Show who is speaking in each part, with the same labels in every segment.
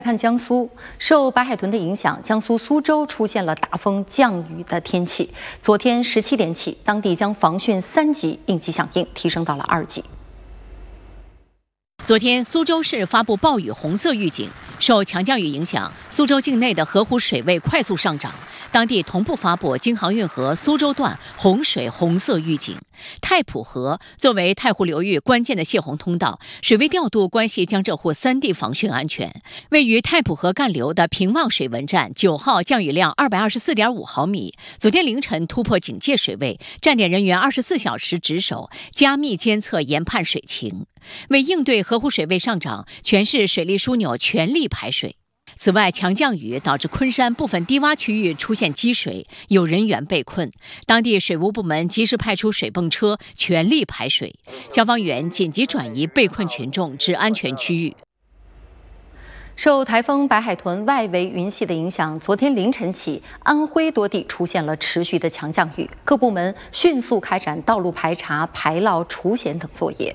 Speaker 1: 看江苏，受白海豚的影响，江苏苏州出现了大风降雨的天气。昨天17点起，当地将防汛3级应急响应提升到了2级。
Speaker 2: 昨天，苏州市发布暴雨红色预警，受强降雨影响，苏州境内的河湖水位快速上涨，当地同步发布京杭运河苏州段洪水红色预警。太浦河作为太湖流域关键的泄洪通道，水位调度关系江浙沪3地防汛安全。位于太浦河干流的平望水文站9号降雨量224.5毫米，昨天凌晨突破警戒水位，站点人员24小时值守，加密监测研判水情。为应对河湖水位上涨，全市水利枢纽全力排水。此外，强降雨导致昆山部分低洼区域出现积水，有人员被困，当地水务部门及时派出水泵车全力排水，消防员紧急转移被困群众至安全区域。
Speaker 1: 受台风白海豚外围云系的影响，昨天凌晨起，安徽多地出现了持续的强降雨，各部门迅速开展道路排查、排涝除险等作业。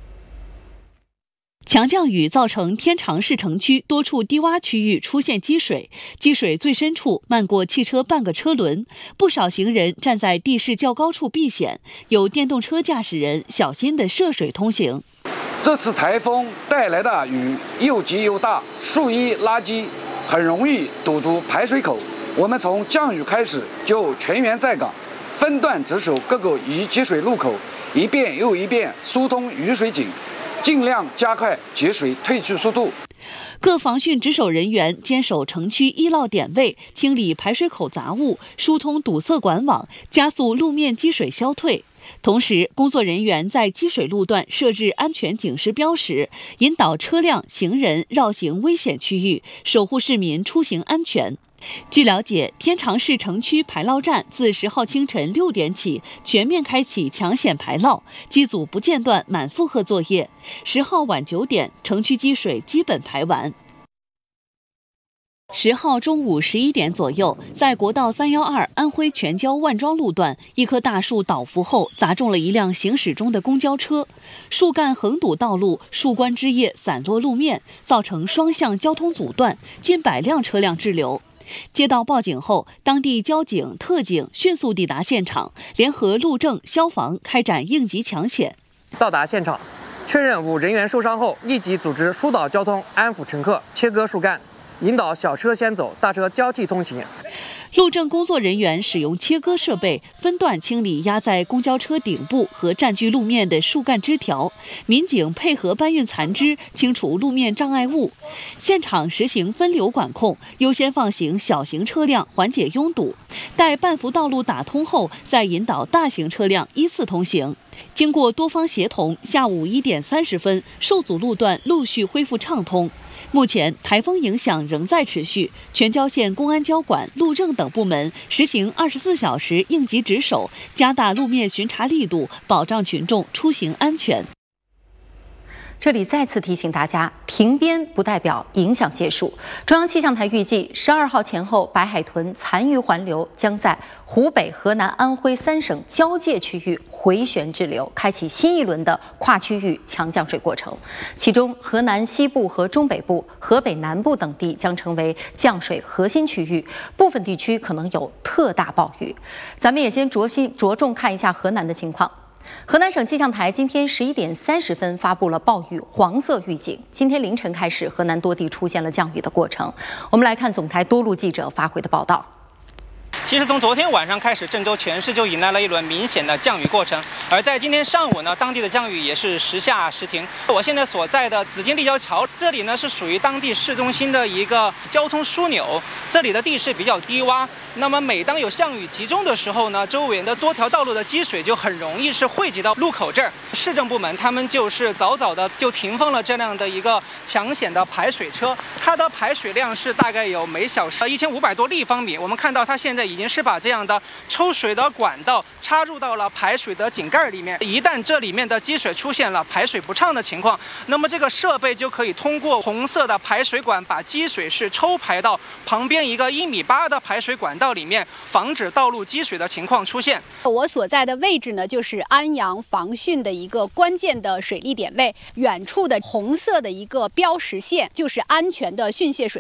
Speaker 3: 强降雨造成天长市城区多处低洼区域出现积水，积水最深处漫过汽车半个车轮，不少行人站在地势较高处避险，有电动车驾驶人小心地涉水通行。
Speaker 4: 这次台风带来的雨又急又大，树叶垃圾很容易堵住排水口。我们从降雨开始就全员在岗，分段值守各个宜积水路口，一遍又一遍疏通雨水井，尽量加快节水退去速度。
Speaker 3: 各防汛值守人员坚守城区易涝点位，清理排水口杂物，疏通堵塞管网，加速路面积水消退。同时，工作人员在积水路段设置安全警示标识，引导车辆、行人绕行危险区域，守护市民出行安全。据了解，天长市城区排涝站自10号清晨6点起全面开启抢险排涝，机组不间断满负荷作业。10号晚9点，城区积水基本排完。10号中午11点左右，在国道312安徽全椒万庄路段，一棵大树倒伏后砸中了一辆行驶中的公交车，树干横堵道路，树冠枝叶散落路面，造成双向交通阻断，近100辆车辆滞留。接到报警后，当地交警、特警迅速抵达现场，联合路政、消防开展应急抢险。
Speaker 5: 到达现场，确认无人员受伤后，立即组织疏导交通，安抚乘客，切割树干，引导小车先走，大车交替通行。
Speaker 3: 路政工作人员使用切割设备分段清理压在公交车顶部和占据路面的树干枝条，民警配合搬运残枝，清除路面障碍物。现场实行分流管控，优先放行小型车辆，缓解拥堵。待半幅道路打通后，再引导大型车辆依次通行。经过多方协同，下午1点30分，受阻路段陆续恢复畅通。目前台风影响仍在持续，全椒县公安交管、路政等部门实行24小时应急值守，加大路面巡查力度，保障群众出行安全。
Speaker 1: 这里再次提醒大家，停编不代表影响结束。中央气象台预计，12号前后，白海豚残余环流将在湖北、河南、安徽3省交界区域回旋滞留，开启新一轮的跨区域强降水过程。其中，河南西部和中北部、河北南部等地将成为降水核心区域，部分地区可能有特大暴雨。咱们也先着重看一下河南的情况。河南省气象台今天11点30分发布了暴雨黄色预警。今天凌晨开始，河南多地出现了降雨的过程。我们来看总台多路记者发回的报道。
Speaker 6: 其实从昨天晚上开始，郑州全市就迎来了一轮明显的降雨过程。而在今天上午呢，当地的降雨也是时下时停。我现在所在的紫金立交桥，这里呢是属于当地市中心的一个交通枢纽，这里的地势比较低洼。那么每当有降雨集中的时候呢，周围的多条道路的积水就很容易是汇集到路口这儿。市政部门他们就是早早的就停放了这样的一个抢险的排水车，它的排水量是大概有每小时1500多立方米。我们看到它现在已经是把这样的抽水的管道插入到了排水的井盖里面。一旦这里面的积水出现了排水不畅的情况，那么这个设备就可以通过红色的排水管把积水是抽排到旁边一个1.8米的排水管道里面，防止道路积水的情况出现。
Speaker 7: 我所在的位置呢，就是安阳防汛的一个关键的水利点位，远处的红色的一个标识线就是安全的汛泄水